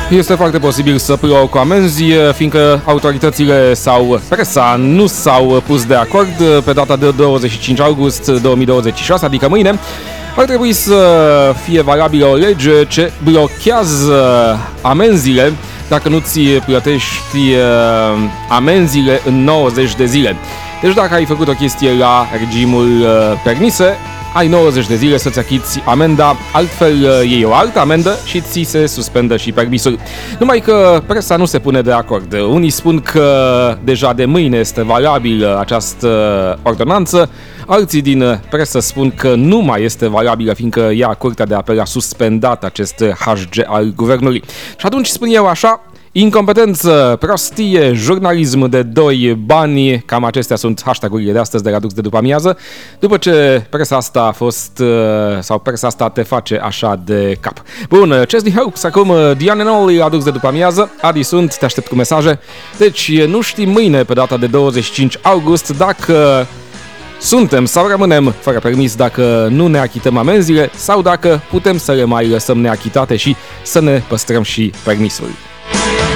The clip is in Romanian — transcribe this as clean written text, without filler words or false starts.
Este foarte posibil să plouă cu amenzi, fiindcă autoritățile sau presa nu s-au pus de acord pe data de 25 august 2026, adică mâine. Ar trebui să fie valabilă o lege ce blochează amenziile dacă nu ți plătești amenziile în 90 de zile. Deci dacă ai făcut o chestie la regimul permise, ai 90 de zile să-ți achiți amenda, altfel iei o altă amendă și ți se suspendă și permisul. Numai că presa nu se pune de acord. Unii spun că deja de mâine este valabilă această ordonanță, alții din presă spun că nu mai este valabilă, fiindcă Curtea de Apel a suspendat acest HG al guvernului. Și atunci spun eu așa: incompetență, prostie, jurnalism de doi bani, cam acestea sunt hashtag-urile de astăzi de la Dux de după amiază, după ce presa asta a fost, sau presa asta te face așa de cap. Bun, Chesney Hawkes, acum Diane Nolly la Dux de după amiază, Adi sunt, te aștept cu mesaje. Deci nu știm mâine, pe data de 25 august, dacă suntem sau rămânem fără permis dacă nu ne achităm amenziile sau dacă putem să le mai lăsăm neachitate și să ne păstrăm și permisul.